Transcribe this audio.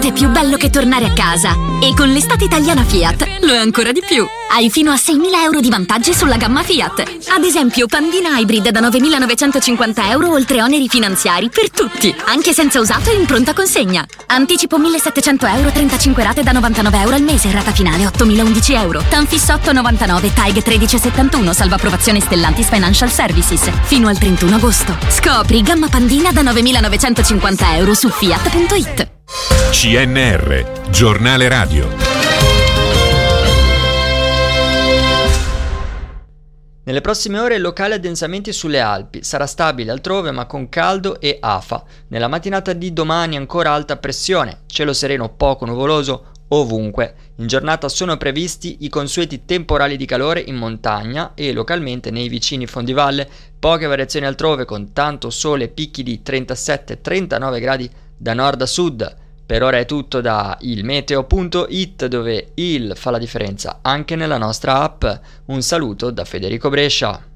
niente più bello che tornare a casa. E con l'estate italiana Fiat lo è ancora di più. Hai fino a 6.000 euro di vantaggi sulla gamma Fiat. Ad esempio, Pandina Hybrid da 9.950 euro oltre oneri finanziari per tutti, anche senza usato e in pronta consegna. Anticipo 1.700 euro, 35 rate da 99 euro al mese, rata finale 8.011 euro. Tanfis 8,99, TAG 13,71, salvo approvazione Stellantis Financial Services. Fino al 31 agosto. Scopri gamma Pandina da 9.950 euro su Fiat.it. CNR, giornale radio. Nelle prossime ore locali addensamenti sulle Alpi, sarà stabile altrove ma con caldo e afa. Nella mattinata di domani ancora alta pressione, cielo sereno poco nuvoloso ovunque. In giornata sono previsti i consueti temporali di calore in montagna e localmente nei vicini fondivalle, poche variazioni altrove con tanto sole e picchi di 37-39 gradi da nord a sud. Per ora è tutto da ilmeteo.it, dove il fa la differenza anche nella nostra app. Un saluto da Federico Brescia.